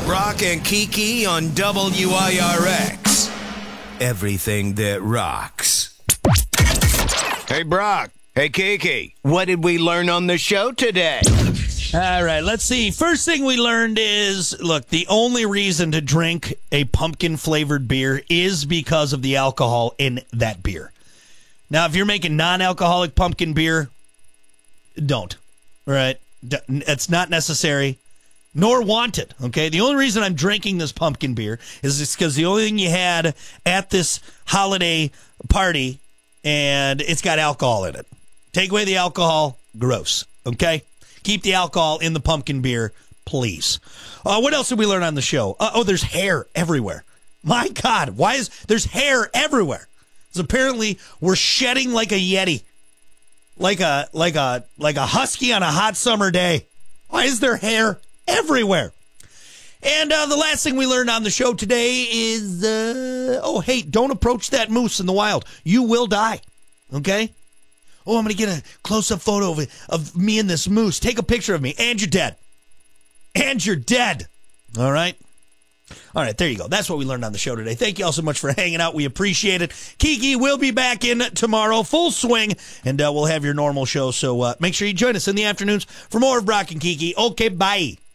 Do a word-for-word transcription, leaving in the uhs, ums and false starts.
Brock and Kiki on W I R X. Everything that rocks. Hey, Brock. Hey, Kiki. What did we learn on the show today? All right, let's see. First thing we learned is, look, the only reason to drink a pumpkin-flavored beer is because of the alcohol in that beer. Now, if you're making non-alcoholic pumpkin beer, don't. All right? It's not necessary, nor wanted, okay? The only reason I'm drinking this pumpkin beer is because the only thing you had at this holiday party, and it's got alcohol in it. Take away the alcohol, gross, okay? Keep the alcohol in the pumpkin beer, please. Uh, what else did we learn on the show? Uh, oh, there's hair everywhere. My God, why is there's hair everywhere? Because apparently we're shedding like a Yeti, like a like a like a husky on a hot summer day. Why is there hair everywhere? And uh, the last thing we learned on the show today is, uh, oh, hey, don't approach that moose in the wild. You will die, okay? Oh, I'm going to get a close-up photo of, of me and this moose. Take a picture of me, and you're dead. And you're dead. All right? All right, there you go. That's what we learned on the show today. Thank you all so much for hanging out. We appreciate it. Kiki will be back in tomorrow, full swing, and uh, we'll have your normal show. So uh, make sure you join us in the afternoons for more of Brock and Kiki. Okay, bye.